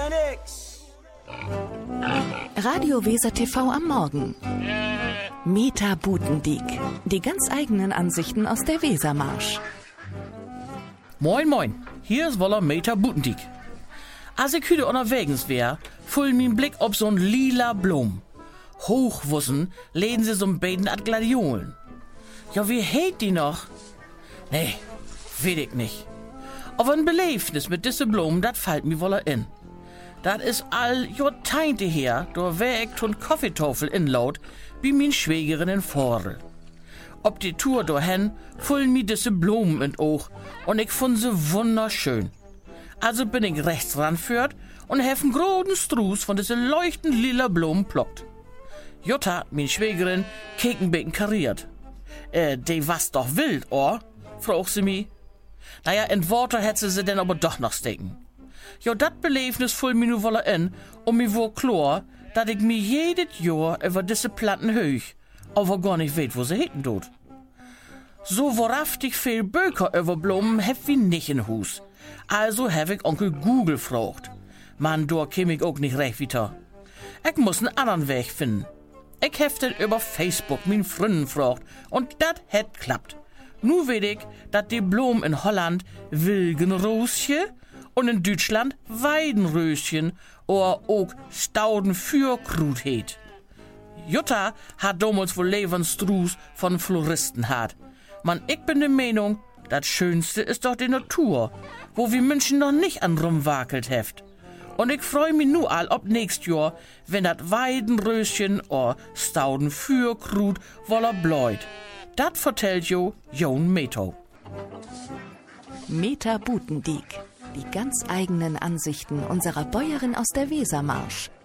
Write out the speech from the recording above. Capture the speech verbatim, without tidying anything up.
nix. Radio Weser T V am Morgen. Meta Butendiek. Die ganz eigenen Ansichten aus der Wesermarsch. Moin moin, hier ist Woller Meta Butendiek. Als ich heute unterwegs wär, full mein Blick ob so'n lila Blum. Hochwussen läden sie so'n beiden at Gladiolen. Ja, wie heet die noch? Nee, weet ich nicht. Aber ein Beleefnis mit diese Blumen, dat fällt mir woller in. Dat is all Jahrzehnte her, da wär ich ton Kaffeetafel inlaut, wie min Schwägerin in Vorl. Ob die Tour dahin, fullen mir diese Blumen in Oog und ich fand sie wunderschön. Also bin ich rechts ranführt und hef einen großen Struß von diese leuchtend lila Blumen plockt. Jutta, min Schwägerin, keken beten kariert. Äh, die was doch wild, or? Fragt sie mi. Naja, in Worte hätte sie denn aber doch noch stecken. Jo, dat Beleefnis full mi nu wolle in, und mi wo klar, dat ich mi jedes Jahr über diese Planten höch, aber gar nicht weet, wo sie heten tut. So wahrhaftig viel Böker über Blumen hef wie nicht in Hus. Also hab ich Onkel Google gefragt. Man, da käm ich auch nicht recht weiter. Ich muss einen anderen Weg finden. Ich hef den über Facebook min Fründen gefragt, und dat het klappt. Nu weet ich, dat die Blumen in Holland Wilgenröschen und in Deutschland Weidenröschen oder auch Staudenfürkrut heet. Jutta hat damals wohl Lebensstruß von Floristen hat. Man, ich bin der Meinung, das Schönste ist doch die Natur, wo wir Menschen noch nicht an rumwackelt heft. Und ich freu mich nu all ob nächst Jahr, wenn dat Weidenröschen oder Staudenfürkrut woller bläut. Dat vertellt jo Jon Meto. Meta Butendiek. Die ganz eigenen Ansichten unserer Bäuerin aus der Wesermarsch.